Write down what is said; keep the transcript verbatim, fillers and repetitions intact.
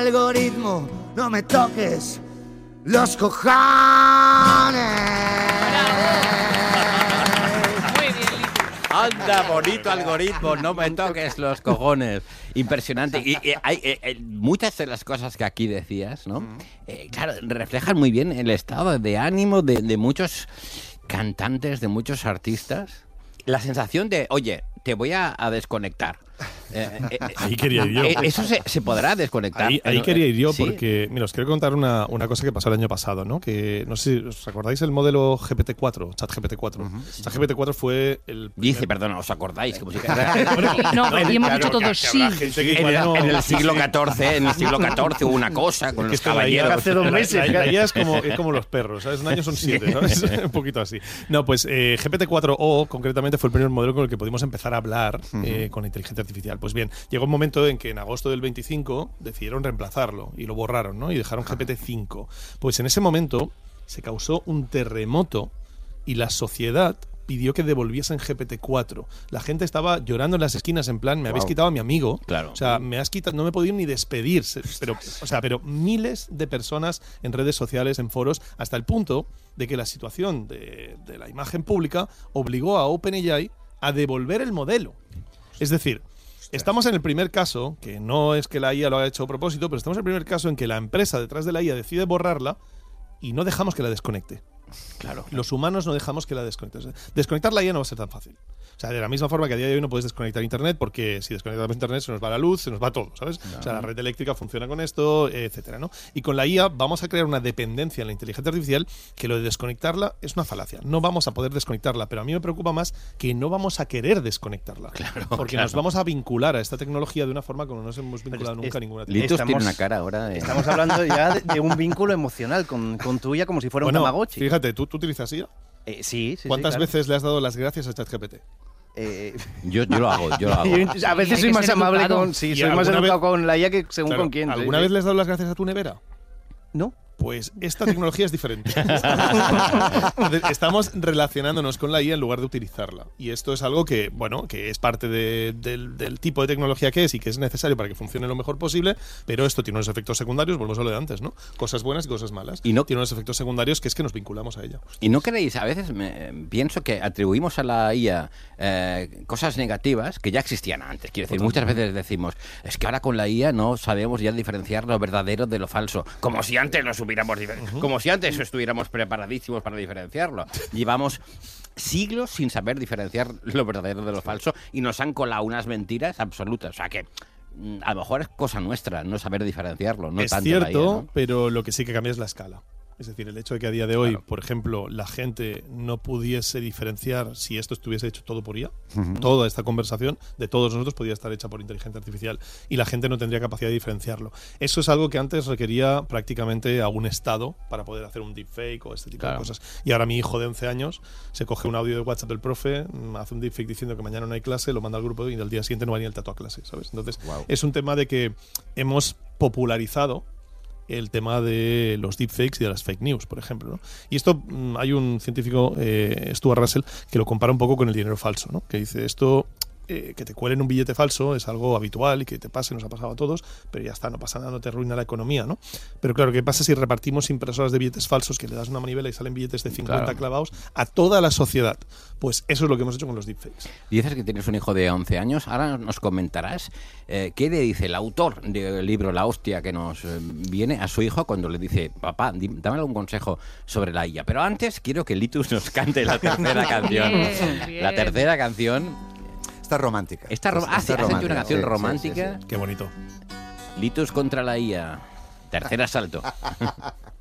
Algoritmo, no me toques los cojones. Muy bien, Litus. Anda, bonito algoritmo, no me toques los cojones. Impresionante. Y, y hay, eh, eh, muchas de las cosas que aquí decías, ¿no? Eh, claro, reflejan muy bien el estado de ánimo de, de muchos cantantes, de muchos artistas. La sensación de, oye, te voy a, a desconectar. Eh, eh, ahí quería ir yo. Eh, ¿Eso se, se podrá desconectar? Ahí, ahí quería ir yo ¿Sí? porque, mira, os quiero contar una, una cosa que pasó el año pasado, ¿no? Que no sé si os acordáis el modelo G P T cuatro, ChatGPT cuatro. Uh-huh. ChatGPT cuatro fue el primer... Dice, perdón, ¿os acordáis? Como si... No, no, y hemos dicho todos sí. En el, en el siglo catorce, en el siglo catorce hubo una cosa con los caballeros. Hace dos meses. La, la, la I A es como, es como los perros, ¿sabes? Un año son siete, ¿sabes? Un poquito así. No, pues eh, G P T cuatro o concretamente fue el primer modelo con el que pudimos empezar a hablar uh-huh. eh, con inteligencia artificial. Pues bien, llegó un momento en que en agosto del veinticinco decidieron reemplazarlo y lo borraron, ¿no? Y dejaron G P T cinco. Pues en ese momento se causó un terremoto y la sociedad pidió que devolviesen G P T cuatro. La gente estaba llorando en las esquinas en plan, me habéis wow. quitado a mi amigo. Claro. O sea, me has quitado, no me he podido ni despedir. Pero, o sea, pero miles de personas en redes sociales, en foros, hasta el punto de que la situación de, de la imagen pública obligó a OpenAI a devolver el modelo. Es decir, estamos en el primer caso, que no es que la I A lo haya hecho a propósito, pero estamos en el primer caso en que la empresa detrás de la I A decide borrarla y no dejamos que la desconecte. Claro. Los humanos no dejamos que la desconecte. Desconectar la I A no va a ser tan fácil. O sea, de la misma forma que a día de hoy no puedes desconectar Internet, porque si desconectamos Internet se nos va la luz, se nos va todo, ¿sabes? No. O sea, la red eléctrica funciona con esto, etcétera, ¿no? Y con la I A vamos a crear una dependencia en la inteligencia artificial que lo de desconectarla es una falacia. No vamos a poder desconectarla, pero a mí me preocupa más que no vamos a querer desconectarla. Claro, porque claro. nos vamos a vincular a esta tecnología de una forma como no nos hemos vinculado es, nunca es, a ninguna tecnología. Litus tiene una cara ahora. De... Estamos hablando ya de, de un vínculo emocional con, con tu I A como si fuera bueno, un Tamagotchi. Fíjate, ¿tú, tú utilizas I A? Eh, sí, sí. ¿Cuántas sí, claro. veces le has dado las gracias a ChatGPT? Eh, yo, yo lo hago, yo lo hago. A veces soy más amable educado. con sí, soy más educado vez, con la I A que según claro, con quién. ¿Alguna sí, vez sí. le has dado las gracias a tu nevera? No. Pues esta tecnología es diferente. Estamos relacionándonos con la I A en lugar de utilizarla. Y esto es algo que, bueno, que es parte de, del, del tipo de tecnología que es y que es necesario para que funcione lo mejor posible, pero esto tiene unos efectos secundarios, volvemos a lo de antes, ¿no? Cosas buenas y cosas malas. Y no, tiene unos efectos secundarios que es que nos vinculamos a ella. ¿Y no creéis? A veces me, pienso que atribuimos a la I A eh, cosas negativas que ya existían antes. Quiero decir, Total. muchas veces decimos, es que ahora con la I A no sabemos ya diferenciar lo verdadero de lo falso. Como si antes no supiéramos Uh-huh. como si antes estuviéramos preparadísimos para diferenciarlo. Llevamos siglos sin saber diferenciar lo verdadero de lo falso y nos han colado unas mentiras absolutas. O sea que a lo mejor es cosa nuestra no saber diferenciarlo. No es tanto cierto, la I A, ¿no? Pero lo que sí que cambia es la escala. Es decir, el hecho de que a día de hoy, claro. por ejemplo, la gente no pudiese diferenciar si esto estuviese hecho todo por I A, uh-huh. toda esta conversación de todos nosotros podría estar hecha por inteligencia artificial y la gente no tendría capacidad de diferenciarlo. Eso es algo que antes requería prácticamente a un Estado para poder hacer un deepfake o este tipo claro. de cosas. Y ahora mi hijo de once años se coge un audio de WhatsApp del profe, hace un deepfake diciendo que mañana no hay clase, lo manda al grupo y al día siguiente no va ni el tato a clase, ¿sabes? Entonces, wow. es un tema de que hemos popularizado el tema de los deepfakes y de las fake news, por ejemplo, ¿no? Y esto, hay un científico, eh, Stuart Russell, que lo compara un poco con el dinero falso, ¿no? Que dice, esto, eh, que te cuelen un billete falso es algo habitual y que te pase, nos ha pasado a todos, pero ya está, no pasa nada, no te arruina la economía, ¿no? Pero claro, ¿qué pasa si repartimos impresoras de billetes falsos, que le das una manivela y salen billetes de cincuenta claro. clavados a toda la sociedad? Pues eso es lo que hemos hecho con los deepfakes. Dices que tienes un hijo de once años, ahora nos comentarás eh, qué le dice el autor del libro La Hostia que nos eh, viene a su hijo cuando le dice, papá, dame algún consejo sobre la I A. Pero antes quiero que Litus nos cante la tercera canción. Bien, bien. La tercera canción... Está romántica. Está rom- ah, sí, has hecho una canción sí, romántica. Sí, sí, sí. Qué bonito. Litus contra la I A. Tercer asalto.